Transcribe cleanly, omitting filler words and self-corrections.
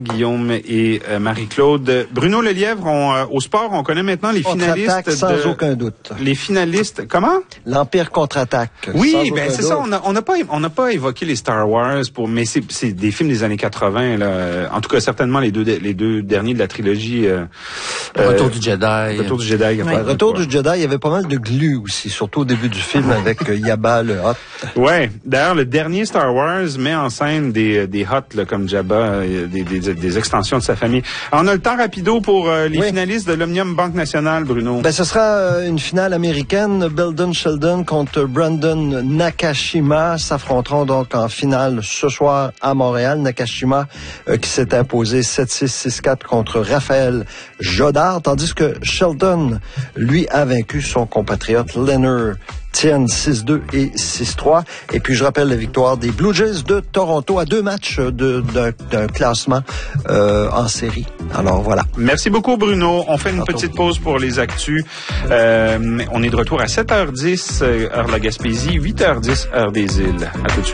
Guillaume et Marie-Claude. Bruno Lelièvre, au sport, on connaît maintenant les finalistes. Sans aucun doute. Les finalistes, comment? L'Empire contre-attaque. Oui, ben c'est ça. On n'a pas évoqué les Star Wars mais c'est des films des années 80 là. En tout cas, certainement les deux derniers de la trilogie. Retour du Jedi. Retour du Jedi. Ouais, Retour du Jedi, il y avait pas mal de glu aussi, surtout au début du film avec Jabba le Hutt. Ouais. D'ailleurs, le dernier Star Wars met en scène des Hutt là, comme Jabba, des extensions de sa famille. Alors, on a le temps rapido pour les finalistes de l'Omnium Banque Nationale, Bruno. Ben, ce sera une finale américaine. Beldon Sheldon contre Brandon Nakashima s'affronteront donc en finale ce soir à Montréal. Nakashima qui s'est imposé 7-6, 6-4 contre Raphaël Jodard, tandis que Sheldon, lui, a vaincu son compatriote Leonard Tien 6-2 et 6-3. Et puis, je rappelle la victoire des Blue Jays de Toronto à 2 matchs d'un classement en série. Alors, voilà. Merci beaucoup, Bruno. On fait une petite pause pour les actus. On est de retour à 7h10, heure de la Gaspésie, 8h10, heure des îles. À tout de suite.